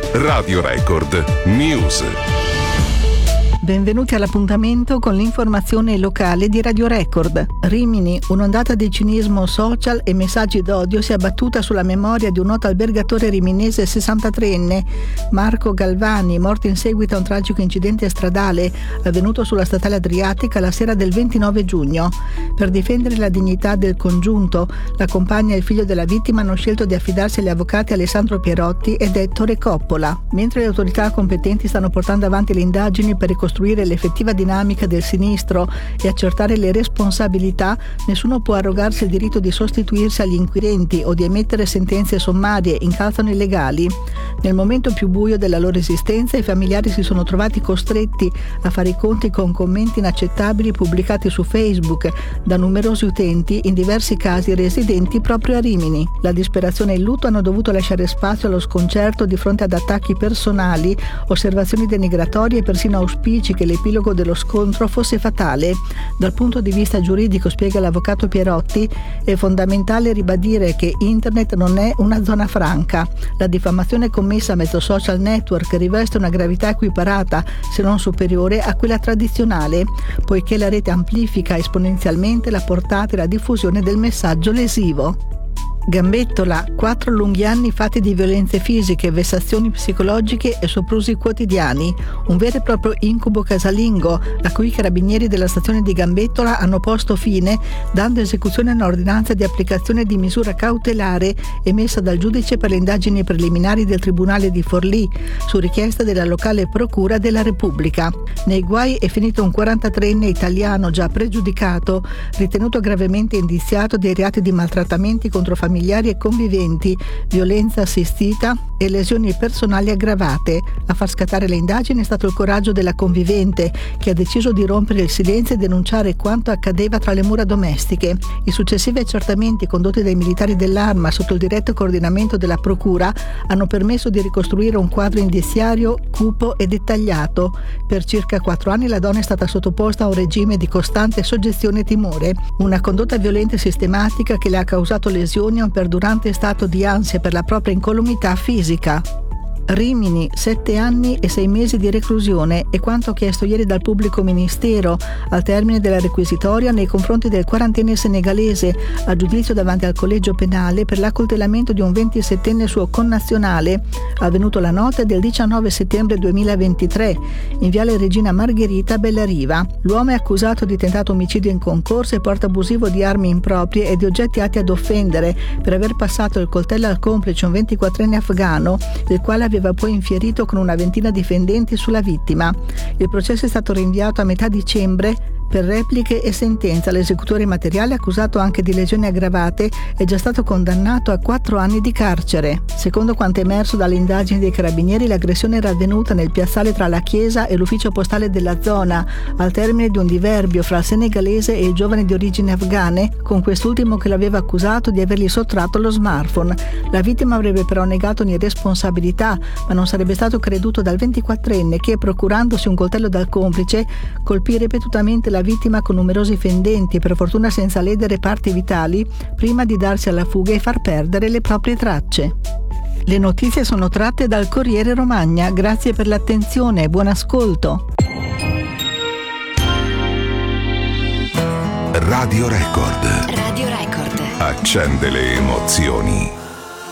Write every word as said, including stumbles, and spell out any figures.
Radio Record News. Benvenuti all'appuntamento con l'informazione locale di Radio Record. Rimini, un'ondata di cinismo social e messaggi d'odio si è abbattuta sulla memoria di un noto albergatore riminese sessantatreenne, Marco Galvani, morto in seguito a un tragico incidente stradale avvenuto sulla statale Adriatica la sera del ventinove giugno. Per difendere la dignità del congiunto, la compagna e il figlio della vittima hanno scelto di affidarsi agli avvocati Alessandro Pierotti ed Ettore Coppola. Mentre le autorità competenti stanno portando avanti le indagini per ricostruire l'effettiva dinamica del sinistro e accertare le responsabilità, nessuno può arrogarsi il diritto di sostituirsi agli inquirenti o di emettere sentenze sommarie, incalzano illegali. Nel momento più buio della loro esistenza, i familiari si sono trovati costretti a fare i conti con commenti inaccettabili pubblicati su Facebook da numerosi utenti, in diversi casi residenti proprio a Rimini. La disperazione e il lutto hanno dovuto lasciare spazio allo sconcerto di fronte ad attacchi personali, osservazioni denigratorie e persino auspici che l'epilogo dello scontro fosse fatale. Dal punto di vista giuridico, spiega l'avvocato Pierotti, è fondamentale ribadire che internet non è una zona franca. La diffamazione commessa mezzo social network riveste una gravità equiparata, se non superiore, a quella tradizionale, poiché la rete amplifica esponenzialmente la portata e la diffusione del messaggio lesivo. Gambettola, quattro lunghi anni fatti di violenze fisiche, vessazioni psicologiche e soprusi quotidiani. Un vero e proprio incubo casalingo, a cui i carabinieri della stazione di Gambettola hanno posto fine, dando esecuzione a un'ordinanza di applicazione di misura cautelare emessa dal giudice per le indagini preliminari del Tribunale di Forlì, su richiesta della locale Procura della Repubblica. Nei guai è finito un quarantatreenne italiano già pregiudicato, ritenuto gravemente indiziato dei reati di maltrattamenti contro familiari e conviventi, violenza assistita e lesioni personali aggravate. A far scattare le indagini è stato il coraggio della convivente, che ha deciso di rompere il silenzio e denunciare quanto accadeva tra le mura domestiche. I successivi accertamenti condotti dai militari dell'Arma sotto il diretto coordinamento della Procura hanno permesso di ricostruire un quadro indiziario cupo e dettagliato. Per circa quattro anni la donna è stata sottoposta a un regime di costante soggezione e timore, una condotta violenta e sistematica che le ha causato lesioni e un perdurante stato di ansia per la propria incolumità fisica. Rimini, sette anni e sei mesi di reclusione è quanto chiesto ieri dal pubblico ministero al termine della requisitoria nei confronti del quarantenne senegalese a giudizio davanti al collegio penale per l'accoltellamento di un ventisettenne suo connazionale avvenuto la notte del diciannove settembre duemilaventitré in viale Regina Margherita a Bellariva. L'uomo è accusato di tentato omicidio in concorso e porto abusivo di armi improprie e di oggetti atti ad offendere per aver passato il coltello al complice, un ventiquattrenne afghano, il quale aveva aveva poi infierito con una ventina di fendenti sulla vittima. Il processo è stato rinviato a metà dicembre per repliche e sentenza. L'esecutore materiale, accusato anche di lesioni aggravate, è già stato condannato a quattro anni di carcere. Secondo quanto emerso dalle indagini dei carabinieri, l'aggressione era avvenuta nel piazzale tra la chiesa e l'ufficio postale della zona, al termine di un diverbio fra il senegalese e il giovane di origini afghane, con quest'ultimo che l'aveva accusato di avergli sottratto lo smartphone. La vittima avrebbe però negato ogni responsabilità, ma non sarebbe stato creduto dal ventiquattrenne che, procurandosi un coltello dal complice, colpì ripetutamente la vittima con numerosi fendenti, per fortuna senza ledere parti vitali, prima di darsi alla fuga e far perdere le proprie tracce. Le notizie sono tratte dal Corriere Romagna. Grazie per l'attenzione e buon ascolto. Radio Record. Radio Record. Accende le emozioni.